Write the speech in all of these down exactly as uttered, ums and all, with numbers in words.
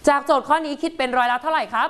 จากโจทย์ข้อนี้คิดเป็นร้อยละเท่าไหร่ครับ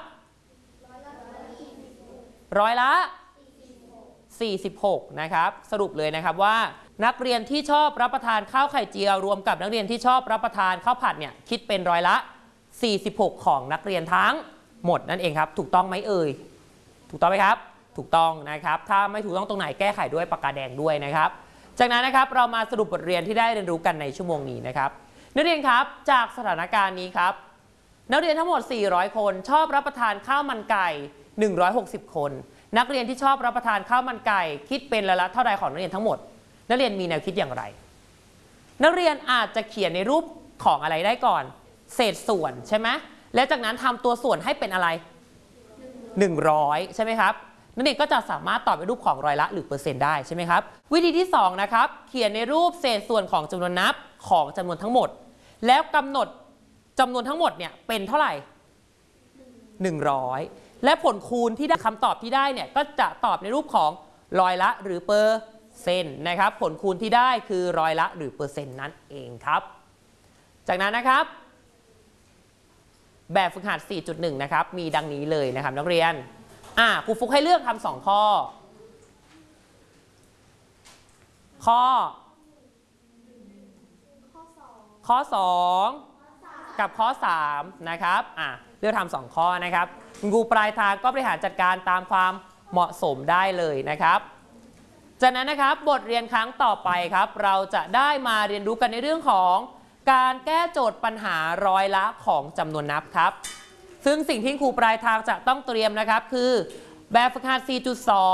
ร้อยละสี่สิบหกนะครับสรุปเลยนะครับว่านักเรียนที่ชอบรับประทานข้าวไข่เจียวรวมกับนักเรียนที่ชอบรับประทานข้าวผัดเนี่ยคิดเป็นร้อยละสี่สิบหกของนักเรียนทั้งหมดนั่นเองครับถูกต้องไหมเอ่ยถูกต้องไหมครับถูกต้องนะครับถ้าไม่ถูกต้องตรงไหนแก้ไขด้วยปากกาแดงด้วยนะครับจากนั้นนะครับเรามาสรุปบทเรียนที่ได้เรียนรู้กันในชั่วโมงนี้นะครับนักเรียนครับจากสถานการณ์นี้ครับนักเรียนทั้งหมดสี่ร้อยคนชอบรับประทานข้าวมันไก่หนึ่งร้อยหกสิบคนนักเรียนที่ชอบรับประทานข้าวมันไก่คิดเป็นร้อยละเท่าใดของนักเรียนทั้งหมดนักเรียนมีแนวคิดอย่างไรนักเรียนอาจจะเขียนในรูปของอะไรได้ก่อนเศษส่วนใช่ไหมและจากนั้นทำตัวส่วนให้เป็นอะไรหนึ่งร้อยใช่ไหมครับนักเรียนก็จะสามารถตอบในรูปของร้อยละหรือเปอร์เซ็นต์ได้ใช่ไหมครับวิธีที่สองนะครับเขียนในรูปเศษส่วนของจำนวนนับของจำนวนทั้งหมดแล้วกำหนดจำนวนทั้งหมดเนี่ยเป็นเท่าไหร่หนึ่งร้อยและผลคูณที่ได้คำตอบที่ได้เนี่ยก็จะตอบในรูปของร้อยละหรือเปอร์เซ็นต์นะครับผลคูณที่ได้คือร้อยละหรือเปอร์เซ็นต์นั่นเองครับจากนั้นนะครับแบบฝึกหัด สี่จุดหนึ่ง นะครับมีดังนี้เลยนะครับนักเรียนอ่าครูฟุกให้เลือกทำสองข้อข้อข้อสองกับข้อสามนะครับอ่าเลือกทำสองข้อนะครับคุณครูปลายทางก็บริหารจัดการตามความเหมาะสมได้เลยนะครับจากนั้นนะครับบทเรียนครั้งต่อไปครับเราจะได้มาเรียนรู้กันในเรื่องของการแก้โจทย์ปัญหาร้อยละของจำนวนนับครับซึ่งสิ่งที่ครูปลายทางจะต้องเตรียมนะครับคือแบบฝึกหัด สี่จุดสอง